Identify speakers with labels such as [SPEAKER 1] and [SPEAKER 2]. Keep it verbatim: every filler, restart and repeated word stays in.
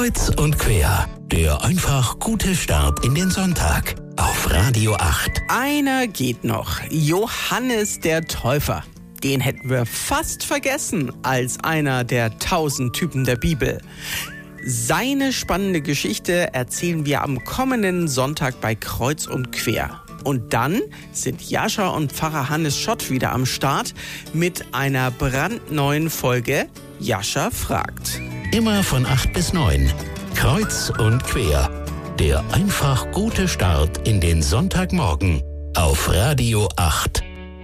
[SPEAKER 1] Kreuz und quer, der einfach gute Start in den Sonntag auf Radio acht.
[SPEAKER 2] Einer geht noch, Johannes der Täufer. Den hätten wir fast vergessen als einer der tausend Typen der Bibel. Seine spannende Geschichte erzählen wir am kommenden Sonntag bei Kreuz und quer. Und dann sind Jascha und Pfarrer Hannes Schott wieder am Start mit einer brandneuen Folge Jascha fragt.
[SPEAKER 1] Immer von acht bis neun. Kreuz und quer. Der einfach gute Start in den Sonntagmorgen auf Radio acht.